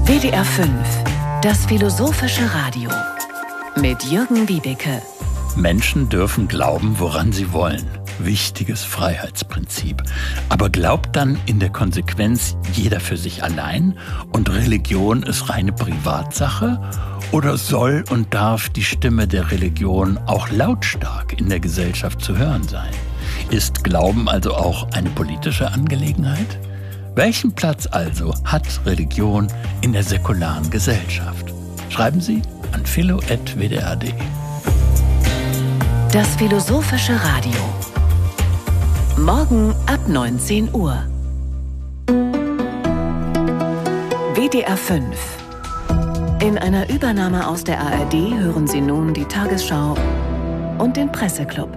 WDR 5, das philosophische Radio mit Jürgen Wiebeke. Menschen dürfen glauben, woran sie wollen. Wichtiges Freiheitsprinzip. Aber glaubt dann in der Konsequenz jeder für sich allein und Religion ist reine Privatsache? Oder soll und darf die Stimme der Religion auch lautstark in der Gesellschaft zu hören sein? Ist Glauben also auch eine politische Angelegenheit? Welchen Platz also hat Religion in der säkularen Gesellschaft? Schreiben Sie an philo@wdr.de. Das philosophische Radio. Morgen ab 19 Uhr. WDR 5. In einer Übernahme aus der ARD hören Sie nun die Tagesschau und den Presseclub.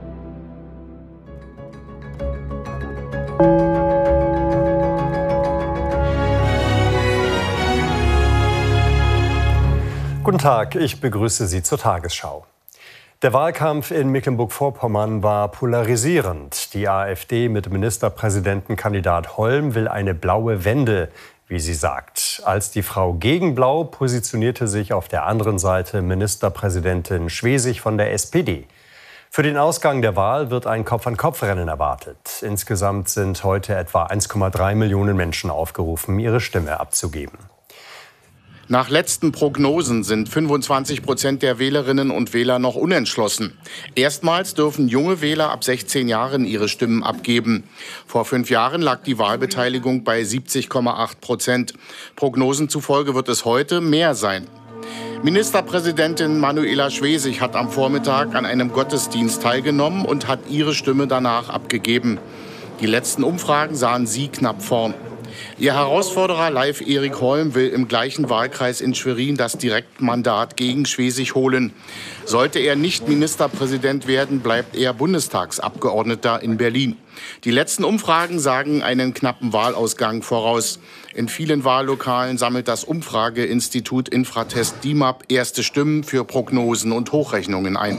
Guten Tag, ich begrüße Sie zur Tagesschau. Der Wahlkampf in Mecklenburg-Vorpommern war polarisierend. Die AfD mit Ministerpräsidentenkandidat Holm will eine blaue Wende, wie sie sagt. Als die Frau gegen Blau positionierte sich auf der anderen Seite Ministerpräsidentin Schwesig von der SPD. Für den Ausgang der Wahl wird ein Kopf-an-Kopf-Rennen erwartet. Insgesamt sind heute etwa 1,3 Millionen Menschen aufgerufen, ihre Stimme abzugeben. Nach letzten Prognosen sind 25% der Wählerinnen und Wähler noch unentschlossen. Erstmals dürfen junge Wähler ab 16 Jahren ihre Stimmen abgeben. Vor 5 Jahren lag die Wahlbeteiligung bei 70,8%. Prognosen zufolge wird es heute mehr sein. Ministerpräsidentin Manuela Schwesig hat am Vormittag an einem Gottesdienst teilgenommen und hat ihre Stimme danach abgegeben. Die letzten Umfragen sahen sie knapp vorn. Ihr Herausforderer Leif Erik Holm will im gleichen Wahlkreis in Schwerin das Direktmandat gegen Schwesig holen. Sollte er nicht Ministerpräsident werden, bleibt er Bundestagsabgeordneter in Berlin. Die letzten Umfragen sagen einen knappen Wahlausgang voraus. In vielen Wahllokalen sammelt das Umfrageinstitut Infratest DIMAP erste Stimmen für Prognosen und Hochrechnungen ein.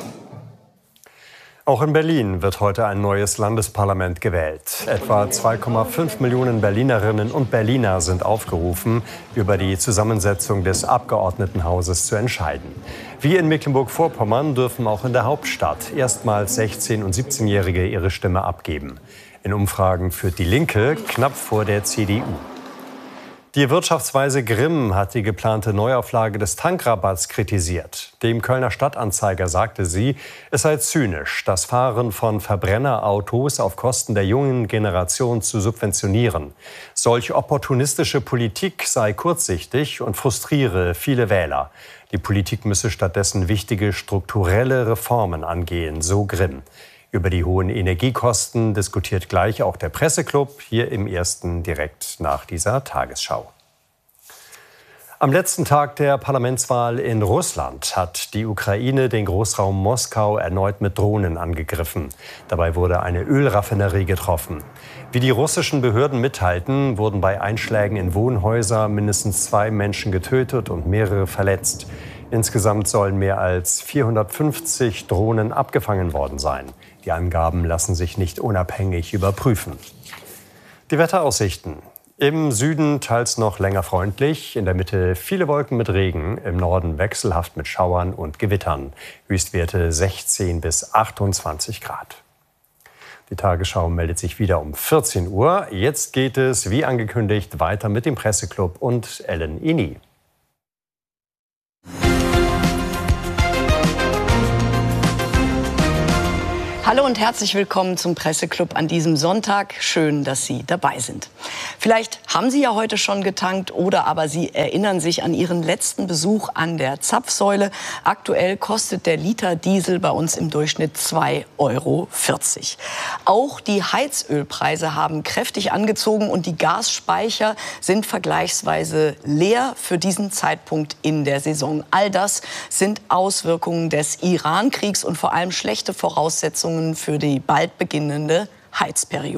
Auch in Berlin wird heute ein neues Landesparlament gewählt. Etwa 2,5 Millionen Berlinerinnen und Berliner sind aufgerufen, über die Zusammensetzung des Abgeordnetenhauses zu entscheiden. Wie in Mecklenburg-Vorpommern dürfen auch in der Hauptstadt erstmals 16- und 17-Jährige ihre Stimme abgeben. In Umfragen führt die Linke knapp vor der CDU. Die Wirtschaftsweise Grimm hat die geplante Neuauflage des Tankrabatts kritisiert. Dem Kölner Stadtanzeiger sagte sie, es sei zynisch, das Fahren von Verbrennerautos auf Kosten der jungen Generation zu subventionieren. Solch opportunistische Politik sei kurzsichtig und frustriere viele Wähler. Die Politik müsse stattdessen wichtige strukturelle Reformen angehen, so Grimm. Über die hohen Energiekosten diskutiert gleich auch der Presseclub, hier im Ersten direkt nach dieser Tagesschau. Am letzten Tag der Parlamentswahl in Russland hat die Ukraine den Großraum Moskau erneut mit Drohnen angegriffen. Dabei wurde eine Ölraffinerie getroffen. Wie die russischen Behörden mitteilten, wurden bei Einschlägen in Wohnhäuser mindestens 2 Menschen getötet und mehrere verletzt. Insgesamt sollen mehr als 450 Drohnen abgefangen worden sein. Die Angaben lassen sich nicht unabhängig überprüfen. Die Wetteraussichten. Im Süden teils noch länger freundlich, in der Mitte viele Wolken mit Regen, im Norden wechselhaft mit Schauern und Gewittern. Höchstwerte 16 bis 28 Grad. Die Tagesschau meldet sich wieder um 14 Uhr. Jetzt geht es, wie angekündigt, weiter mit dem Presseclub und Ellen Ini. Hallo und herzlich willkommen zum Presseclub an diesem Sonntag. Schön, dass Sie dabei sind. Vielleicht haben Sie ja heute schon getankt oder aber Sie erinnern sich an Ihren letzten Besuch an der Zapfsäule. Aktuell kostet der Liter Diesel bei uns im Durchschnitt 2,40 Euro. Auch die Heizölpreise haben kräftig angezogen und die Gasspeicher sind vergleichsweise leer für diesen Zeitpunkt in der Saison. All das sind Auswirkungen des Iran-Kriegs und vor allem schlechte Voraussetzungen für die bald beginnende Heizperiode.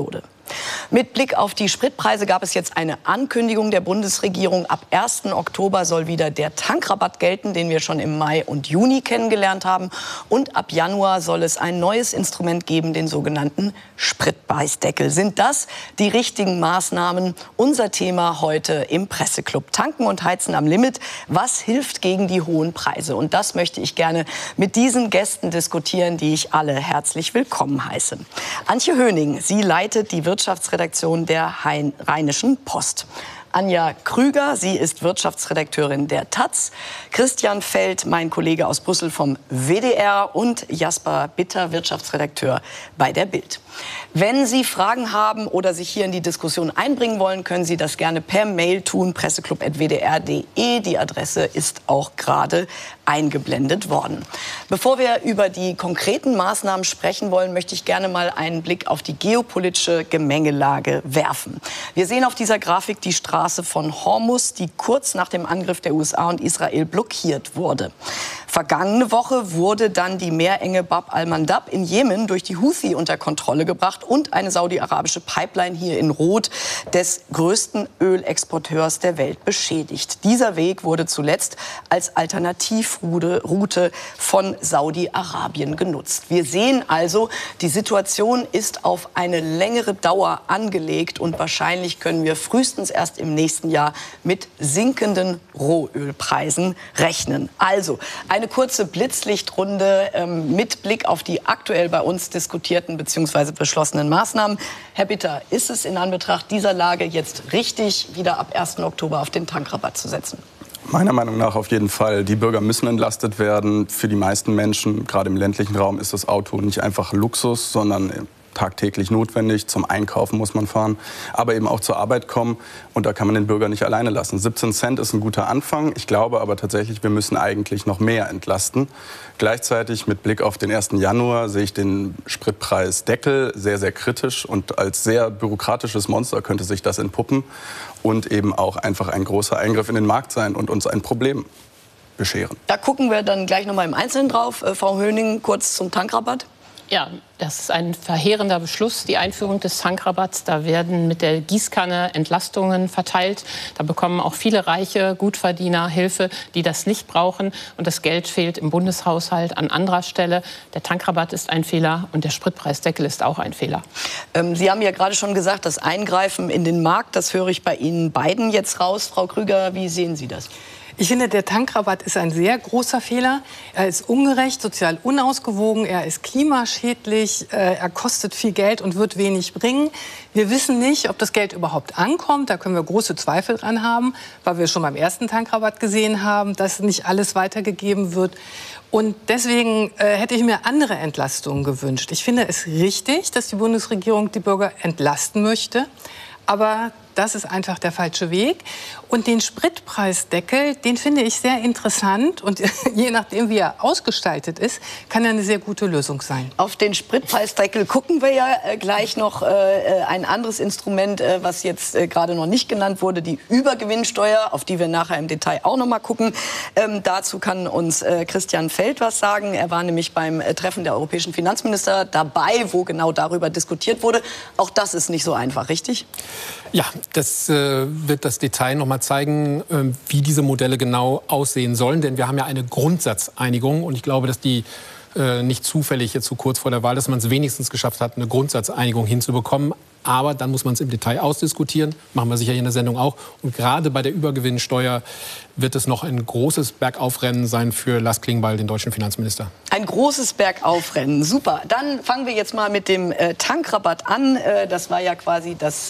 Mit Blick auf die Spritpreise gab es jetzt eine Ankündigung der Bundesregierung. Ab 1. Oktober soll wieder der Tankrabatt gelten, den wir schon im Mai und Juni kennengelernt haben. Und ab Januar soll es ein neues Instrument geben, den sogenannten Spritpreisdeckel. Sind das die richtigen Maßnahmen? Unser Thema heute im Presseclub. Tanken und Heizen am Limit. Was hilft gegen die hohen Preise? Und das möchte ich gerne mit diesen Gästen diskutieren, die ich alle herzlich willkommen heiße. Antje Höning, sie leitet die Wirtschaftsredaktion der Rheinischen Post. Anja Krüger, sie ist Wirtschaftsredakteurin der taz. Christian Feld, mein Kollege aus Brüssel vom WDR. Und Jasper Bitter, Wirtschaftsredakteur bei der Bild. Wenn Sie Fragen haben oder sich hier in die Diskussion einbringen wollen, können Sie das gerne per Mail tun, presseclub@wdr.de. Die Adresse ist auch gerade eingeblendet worden. Bevor wir über die konkreten Maßnahmen sprechen wollen, möchte ich gerne mal einen Blick auf die geopolitische Gemengelage werfen. Wir sehen auf dieser Grafik die Straße von Hormuz, die kurz nach dem Angriff der USA und Israel blockiert wurde. Vergangene Woche wurde dann die Meerenge Bab al-Mandab in Jemen durch die Houthi unter Kontrolle gebracht und eine saudi-arabische Pipeline hier in Rot des größten Ölexporteurs der Welt beschädigt. Dieser Weg wurde zuletzt als Alternativroute von Saudi-Arabien genutzt. Wir sehen also, die Situation ist auf eine längere Dauer angelegt und wahrscheinlich können wir frühestens erst im nächsten Jahr mit sinkenden Rohölpreisen rechnen. Also eine kurze Blitzlichtrunde mit Blick auf die aktuell bei uns diskutierten bzw. beschlossenen Maßnahmen. Herr Bitter, ist es in Anbetracht dieser Lage jetzt richtig, wieder ab 1. Oktober auf den Tankrabatt zu setzen? Meiner Meinung nach auf jeden Fall. Die Bürger müssen entlastet werden. Für die meisten Menschen, gerade im ländlichen Raum, ist das Auto nicht einfach Luxus, sondern tagtäglich notwendig. Zum Einkaufen muss man fahren, aber eben auch zur Arbeit kommen. Und da kann man den Bürger nicht alleine lassen. 17 Cent ist ein guter Anfang. Ich glaube aber tatsächlich, wir müssen eigentlich noch mehr entlasten. Gleichzeitig mit Blick auf den 1. Januar sehe ich den Spritpreisdeckel sehr, sehr kritisch. Und als sehr bürokratisches Monster könnte sich das entpuppen und eben auch einfach ein großer Eingriff in den Markt sein und uns ein Problem bescheren. Da gucken wir dann gleich noch mal im Einzelnen drauf. Frau Höning, kurz zum Tankrabatt. Ja, das ist ein verheerender Beschluss, die Einführung des Tankrabatts. Da werden mit der Gießkanne Entlastungen verteilt. Da bekommen auch viele reiche Gutverdiener Hilfe, die das nicht brauchen. Und das Geld fehlt im Bundeshaushalt an anderer Stelle. Der Tankrabatt ist ein Fehler und der Spritpreisdeckel ist auch ein Fehler. Sie haben ja gerade schon gesagt, das Eingreifen in den Markt, das höre ich bei Ihnen beiden jetzt raus. Frau Krüger, wie sehen Sie das? Ich finde, der Tankrabatt ist ein sehr großer Fehler. Er ist ungerecht, sozial unausgewogen, er ist klimaschädlich, er kostet viel Geld und wird wenig bringen. Wir wissen nicht, ob das Geld überhaupt ankommt. Da können wir große Zweifel dran haben, weil wir schon beim ersten Tankrabatt gesehen haben, dass nicht alles weitergegeben wird. Und deswegen hätte ich mir andere Entlastungen gewünscht. Ich finde es richtig, dass die Bundesregierung die Bürger entlasten möchte. Aber das ist einfach der falsche Weg. Und den Spritpreisdeckel, den finde ich sehr interessant. Und je nachdem, wie er ausgestaltet ist, kann er eine sehr gute Lösung sein. Auf den Spritpreisdeckel gucken wir ja gleich noch. Ein anderes Instrument, was jetzt gerade noch nicht genannt wurde, die Übergewinnsteuer, auf die wir nachher im Detail auch noch mal gucken. Dazu kann uns Christian Feld was sagen. Er war nämlich beim Treffen der europäischen Finanzminister dabei, wo genau darüber diskutiert wurde. Auch das ist nicht so einfach, richtig? Ja, das wird das Detail noch mal zeigen, wie diese Modelle genau aussehen sollen. Denn wir haben ja eine Grundsatzeinigung. Und ich glaube, dass die nicht zufällig jetzt so kurz vor der Wahl, dass man es wenigstens geschafft hat, eine Grundsatzeinigung hinzubekommen. Aber dann muss man es im Detail ausdiskutieren. Machen wir sicher hier in der Sendung auch. Und gerade bei der Übergewinnsteuer wird es noch ein großes Bergaufrennen sein für Lars Klingbeil, den deutschen Finanzminister. Ein großes Bergaufrennen, super. Dann fangen wir jetzt mal mit dem Tankrabatt an. Das war ja quasi das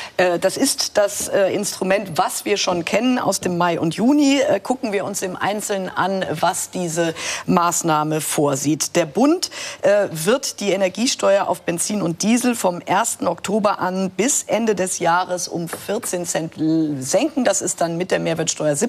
ist das Instrument, was wir schon kennen aus dem Mai und Juni. Gucken wir uns im Einzelnen an, was diese Maßnahme vorsieht. Der Bund wird die Energiesteuer auf Benzin und Diesel vom 1. Oktober an bis Ende des Jahres um 14 Cent senken. Das ist dann mit der Mehrwertsteuer 17